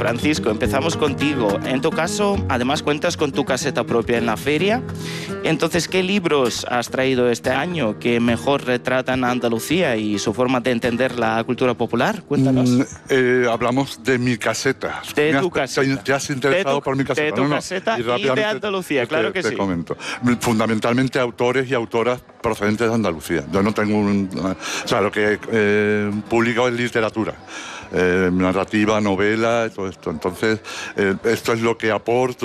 Francisco, empezamos contigo. En tu caso, además cuentas con tu caseta propia en la feria. Entonces, ¿qué libros has traído este año que mejor retratan a Andalucía y su forma de entender la cultura popular? Cuéntanos. Hablamos de mi caseta. De tu caseta. ¿Te has interesado por mi caseta? De tu caseta y de Andalucía, claro que sí. Te comento. Fundamentalmente autores y autoras procedentes de Andalucía. Yo no tengo o sea, lo que he publicado es literatura. Narrativa, novela, todo esto. Entonces, esto es lo que aporto